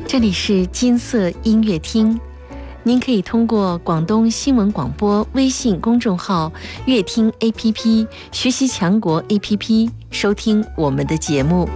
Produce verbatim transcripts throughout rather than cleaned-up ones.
这里是金色音乐厅，您可以通过广东新闻广播微信公众号、乐听 A P P、学习强国 A P P 收听我们的节目。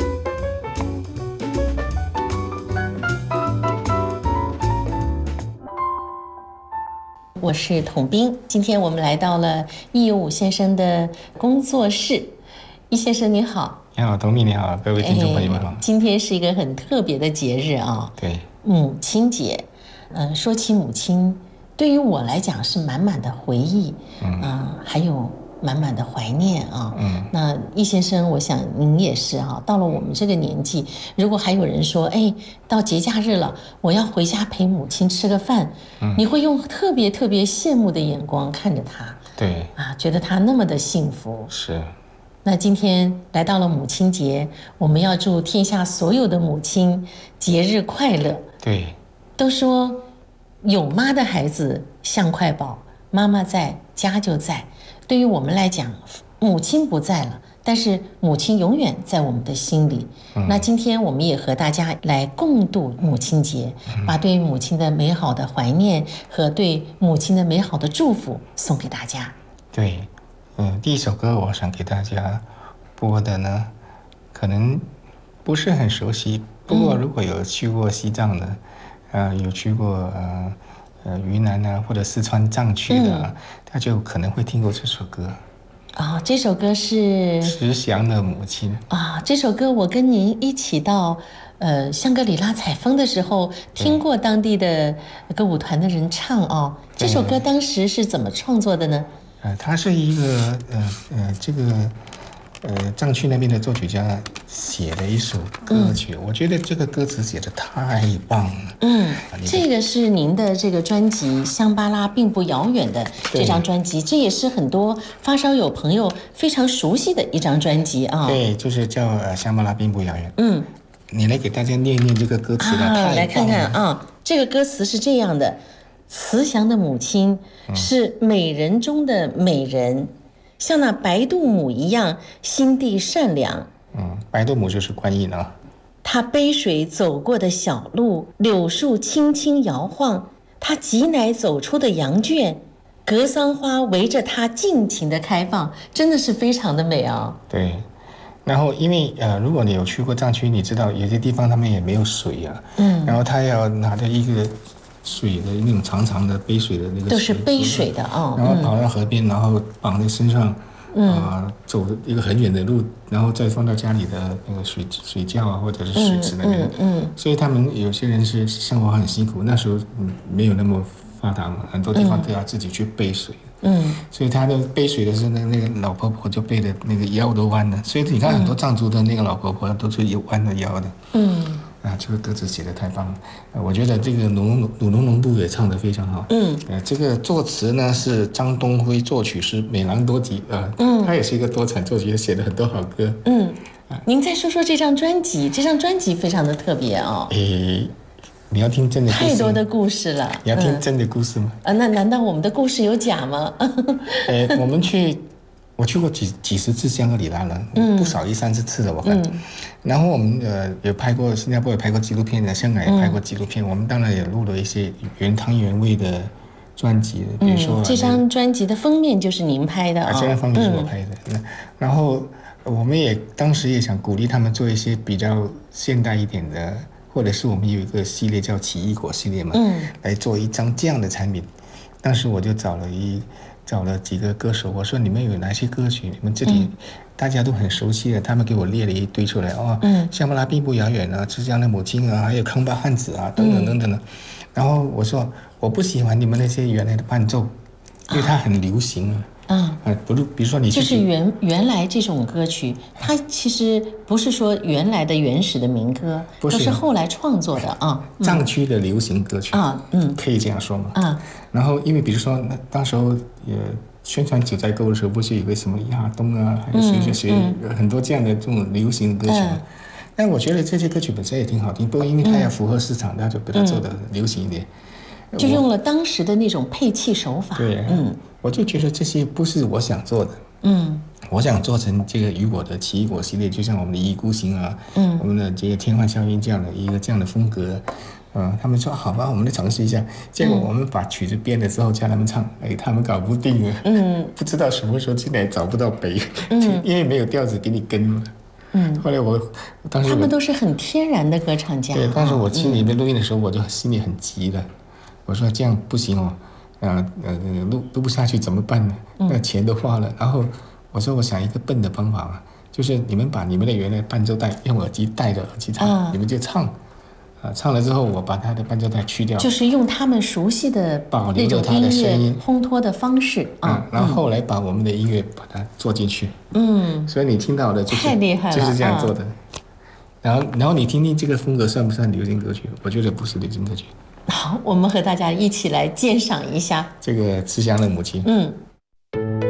我是统兵，今天我们来到了易武先生的工作室。易先生你好。 你好，董米你好，各位听众朋友们好、哎。 今天是一个很特别的节日啊， 对， 母亲节。嗯，说起母亲，对于我来讲是满满的回忆，嗯、呃，还有满满的怀念啊。嗯，那易先生，我想您也是哈、啊，到了我们这个年纪，如果还有人说，哎，到节假日了，我要回家陪母亲吃个饭，嗯，你会用特别特别羡慕的眼光看着她， 对， 啊，觉得她那么的幸福。 是。 那今天来到了母亲节，我们要祝天下所有的母亲节日快乐。 对， 都说有妈的孩子像块宝，妈妈在家就在。对于我们来讲，母亲不在了，但是母亲永远在我们的心里。嗯、那今天我们也和大家来共度母亲节，嗯、把对母亲的美好的怀念和对母亲的美好的祝福送给大家。 对。嗯，第一首歌我想给大家播的呢，可能不是很熟悉，不过如果有去过西藏的，嗯、呃，有去过呃呃云南啊或者四川藏区的、啊，他、嗯、就可能会听过这首歌。 啊、哦，这首歌是慈祥的母亲啊、哦，这首歌我跟您一起到呃香格里拉采风的时候，听过当地的歌舞团的人唱哦。这首歌当时是怎么创作的呢？ 呃，他是一个呃呃这个呃藏区那边的作曲家写的一首歌曲、嗯，我觉得这个歌词写的太棒了。 嗯，这个是您的这个专辑《香巴拉并不遥远》的这张专辑，这也是很多发烧友朋友非常熟悉的一张专辑啊。 对，就是叫《香巴拉并不遥远》。嗯，你来给大家念念这个歌词吧。 啊，来看看啊，这个歌词是这样的。慈祥的母亲是美人中的美人、嗯、像那白度母一样心地善良。 嗯，白度母就是观音啊。 她背水走过的小路，柳树轻轻摇晃，她挤奶走出的羊圈，格桑花围着她尽情的开放，真的是非常的美啊。 对，然后因为呃，如果你有去过藏区，你知道有些地方他们也没有水啊，嗯，然后他要拿着一个水的那种长长的背水的那个水， 都是背水的啊、哦， 然后跑到河边，嗯、然后绑在身上，嗯啊、呃，走一个很远的路，然后再放到家里的那个水水窖啊，或者是水池那边，嗯 嗯, 嗯，所以他们有些人是生活很辛苦，那时候嗯没有那么发达嘛，很多地方都要自己去背水，嗯，所以他的背水的时候，那那个老婆婆就背的那个腰都弯了，所以你看很多藏族的那个老婆婆都是有弯的腰的，嗯。啊，这个歌词写得太棒了，呃、我觉得这个鲁鲁鲁农农部也唱得非常好。嗯，呃，这个作词呢是张东辉，作曲是美郎多吉啊，嗯，他也是一个多产作曲，写了很多好歌。 嗯，啊、您再说说这张专辑，这张专辑非常的特别哦。 诶，你要听真的故事？ 太多的故事了。 你要听真的故事吗？ 啊、嗯，那难道我们的故事有假吗？ 呃，我们去。我去过几几十次香格里拉了，嗯、不少一三十次了，我看。嗯、然后我们呃也拍过新加坡也拍过纪录片的，香港也拍过纪录片。嗯、我们当然也录了一些原汤原味的专辑，比如说、 嗯、这张专辑的封面就是您拍的啊、哦， 这张封面是我拍的。嗯、然后我们也当时也想鼓励他们做一些比较现代一点的，或者是我们有一个系列叫奇异果系列嘛，嗯、来做一张这样的产品。当时我就找了一。找了几个歌手，我说你们有哪些歌曲你们这里大家都很熟悉的，他们给我列了一堆出来哦，嗯，香巴拉并不遥远啊，慈祥的母亲啊，还有康巴汉子啊，等等等等的。嗯、然后我说我不喜欢你们那些原来的伴奏，因为它很流行啊。嗯，啊，不是，比如说你就是原原来这种歌曲，它其实不是说原来的原始的民歌，不是都是后来创作的啊。 藏区的流行歌曲啊，嗯，可以这样说吗？啊，然后因为比如说那当时候也宣传九寨沟的时候，不是有个什么亚东啊，还有谁谁谁，很多这样的这种流行歌曲。嗯嗯、但我觉得这些歌曲本身也挺好听，不过因为它要符合市场，它就把它做的流行一点。 就用了当时的那种配器手法。 对，嗯，我就觉得这些不是我想做的，嗯， 我想做成这个雨果的奇异果系列，就像我们的一意孤行啊，嗯，我们的这个天幻笑音这样的一个这样的风格，嗯，他们说好吧，我们来尝试一下。结果我们把曲子编了之后叫他们唱，哎，他们搞不定啊，嗯，不知道什么时候进来找不到北，嗯，因为没有调子给你跟嘛。嗯，后来我当时我他们都是很天然的歌唱家。 对，但是我心里面录音的时候，我就心里很急的，我说这样不行哦，呃呃录录不下去怎么办呢？那钱都花了，然后。我说我想一个笨的方法嘛，就是你们把你们的原来伴奏带用耳机戴着耳机唱，啊、你们就唱，啊，唱了之后我把他的伴奏带去掉， 就是用他们熟悉的保留着他的声音烘托的方式啊、 嗯，然后后来把我们的音乐把它做进去，嗯，所以你听到的就是太厉害了， 就是这样做的。啊、然后然后你听听这个风格算不算流行歌曲？我觉得不是流行歌曲。 好，我们和大家一起来鉴赏一下这个慈祥的母亲。 嗯。